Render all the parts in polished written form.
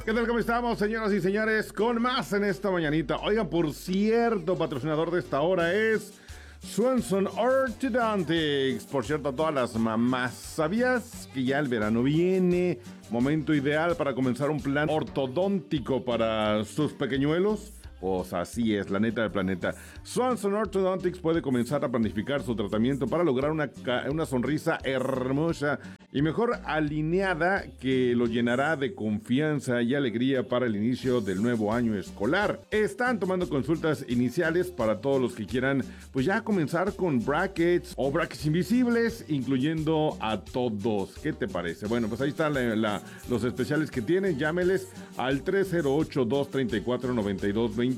¿Qué tal? ¿Cómo estamos, señoras y señores? Con más en esta mañanita. Oigan, por cierto, patrocinador de esta hora es Swanson Orthodontics. Por cierto, a todas las mamás, ¿sabías que ya el verano viene? Momento ideal para comenzar un plan ortodóntico para sus pequeñuelos. Pues así es, la neta del planeta. Swanson Orthodontics puede comenzar a planificar su tratamiento para lograr una sonrisa hermosa y mejor alineada que lo llenará de confianza y alegría para el inicio del nuevo año escolar. Están tomando consultas iniciales para todos los que quieran pues ya comenzar con brackets o brackets invisibles, incluyendo a todos. ¿Qué te parece? Bueno, pues ahí están los especiales que tienen. Llámeles al 308-234-9226.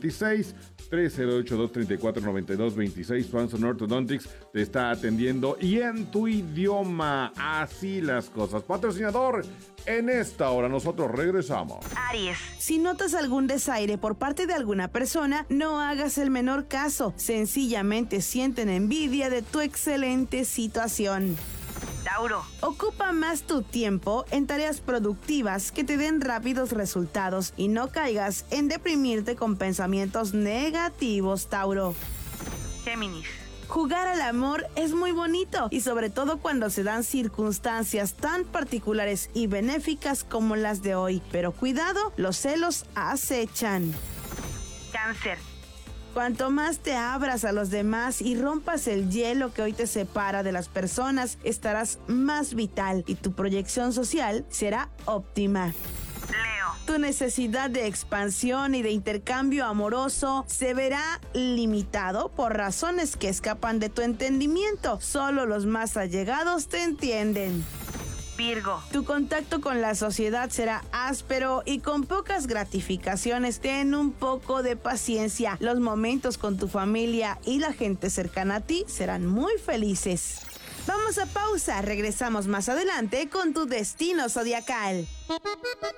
308-234-9226. Swanson Orthodontics te está atendiendo y en tu idioma. Así las cosas. Patrocinador, en esta hora nosotros regresamos. Aries. Si notas algún desaire por parte de alguna persona, no hagas el menor caso. Sencillamente sienten envidia de tu excelente situación. Tauro. Ocupa más tu tiempo en tareas productivas que te den rápidos resultados y no caigas en deprimirte con pensamientos negativos, Tauro. Géminis. Jugar al amor es muy bonito y sobre todo cuando se dan circunstancias tan particulares y benéficas como las de hoy. Pero cuidado, los celos acechan. Cáncer. Cuanto más te abras a los demás y rompas el hielo que hoy te separa de las personas, estarás más vital y tu proyección social será óptima. Leo. Tu necesidad de expansión y de intercambio amoroso se verá limitado por razones que escapan de tu entendimiento. Solo los más allegados te entienden. Virgo. Tu contacto con la sociedad será áspero y con pocas gratificaciones. Ten un poco de paciencia. Los momentos con tu familia y la gente cercana a ti serán muy felices. Vamos a pausa. Regresamos más adelante con tu destino zodiacal.